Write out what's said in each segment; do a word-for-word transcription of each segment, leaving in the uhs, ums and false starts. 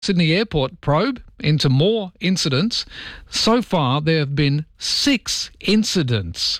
Sydney Airport probe into more incidents. So far, there have been six incidents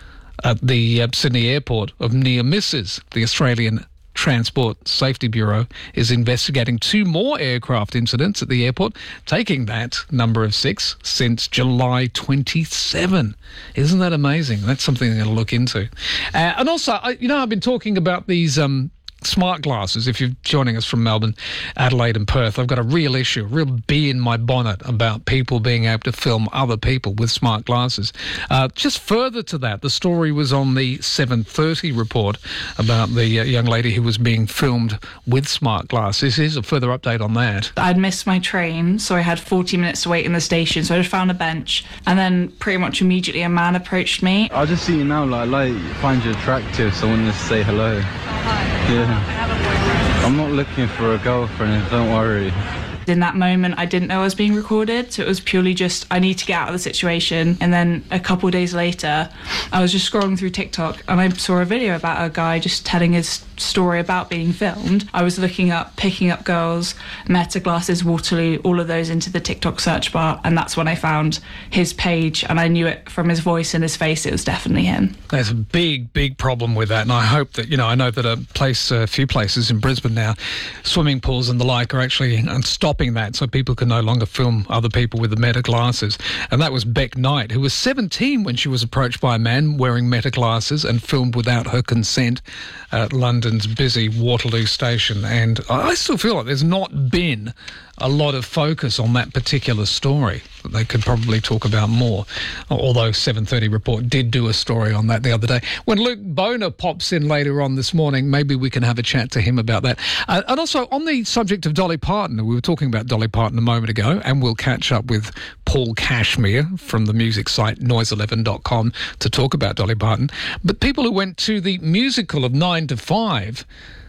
at the uh, Sydney Airport of near misses. The Australian Transport Safety Bureau is investigating two more aircraft incidents at the airport, taking that number of six since July twenty-seventh. Isn't that amazing? That's something I'm going to look into. Uh, and also, I, you know, I've been talking about these um, smart glasses. If you're joining us from Melbourne, Adelaide and Perth, I've got a real issue, a real bee in my bonnet about people being able to film other people with smart glasses. Uh, just further to that, the story was on the seven thirty report about the uh, young lady who was being filmed with smart glasses. Here's a further update on that. I'd missed my train, so I had forty minutes to wait in the station, so I just found a bench, and then pretty much immediately a man approached me. I just see you now, like, like find you attractive, so I wanted to say hello. Oh, hi. Yeah. I have a boyfriend. I'm not looking for a girlfriend, don't worry. In that moment, I didn't know I was being recorded, so it was purely just, I need to get out of the situation. And then a couple of days later, I was just scrolling through TikTok and I saw a video about a guy just telling his story about being filmed. I was looking up, picking up girls, Meta glasses, Waterloo, all of those into the TikTok search bar, and that's when I found his page, and I knew it from his voice and his face, it was definitely him. There's a big, big problem with that, and I hope that, you know, I know that a place, a few places in Brisbane now, swimming pools and the like, are actually stopping that so people can no longer film other people with the Meta glasses. And that was Beck Knight, who was seventeen when she was approached by a man wearing Meta glasses and filmed without her consent at London's busy Waterloo station. And I still feel like there's not been a lot of focus on that particular story. They could probably talk about more, although seven thirty report did do a story on that the other day. When Luke Boner pops in later on this morning, maybe we can have a chat to him about that. Uh, and also, on the subject of Dolly Parton, we were talking about Dolly Parton a moment ago, and we'll catch up with Paul Cashmere from the music site noise eleven dot com to talk about Dolly Parton. But people who went to the musical of nine to five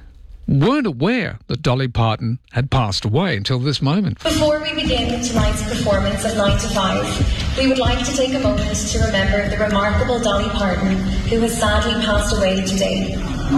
weren't aware that Dolly Parton had passed away until this moment. Before we begin tonight's performance of nine to five, we would like to take a moment to remember the remarkable Dolly Parton, who has sadly passed away today.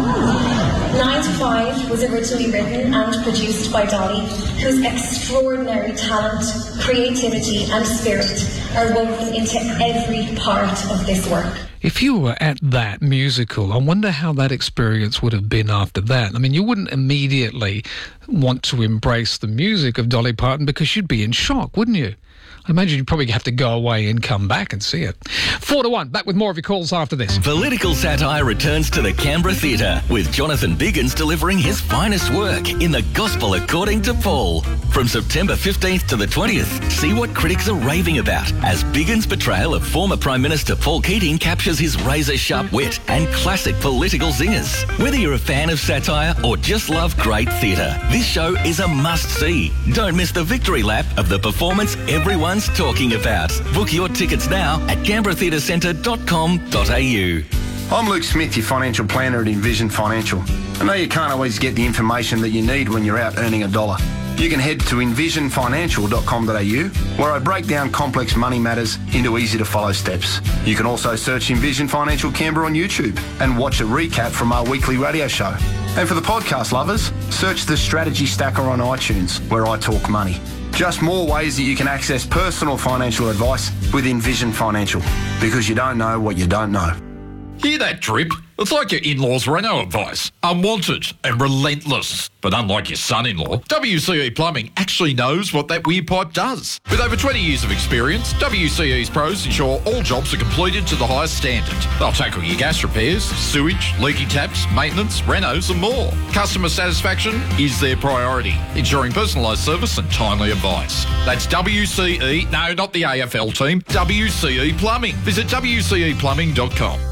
nine to five was originally written and produced by Dolly, whose extraordinary talent, creativity and spirit are woven into every part of this work. If you were at that musical, I wonder how that experience would have been after that. I mean, you wouldn't immediately want to embrace the music of Dolly Parton because you'd be in shock, wouldn't you? I imagine you'd probably have to go away and come back and see it. Four to one. Back with more of your calls after this. Political satire returns to the Canberra Theatre, with Jonathan Biggins delivering his finest work in The Gospel According to Paul. From September fifteenth to the twentieth, see what critics are raving about as Biggins' portrayal of former Prime Minister Paul Keating captures his razor-sharp wit and classic political zingers. Whether you're a fan of satire or just love great theatre, this show is a must-see. Don't miss the victory lap of the performance everyone's talking about. Book your tickets now at canberra theatre centre dot com dot a u. I'm Luke Smith, your financial planner at Envision Financial. I know you can't always get the information that you need when you're out earning a dollar. You can head to envision financial dot com dot a u, where I break down complex money matters into easy-to-follow steps. You can also search Envision Financial Canberra on YouTube and watch a recap from our weekly radio show. And for the podcast lovers, search the Strategy Stacker on iTunes, where I talk money. Just more ways that you can access personal financial advice with Envision Financial, because you don't know what you don't know. Hear that drip? It's like your in-laws' Renault advice. Unwanted and relentless. But unlike your son-in-law, W C E Plumbing actually knows what that weird pipe does. With over twenty years of experience, W C E's pros ensure all jobs are completed to the highest standard. They'll tackle your gas repairs, sewage, leaky taps, maintenance, renos and more. Customer satisfaction is their priority, ensuring personalised service and timely advice. That's W C E, no, not the A F L team, W C E Plumbing. Visit w c e plumbing dot com.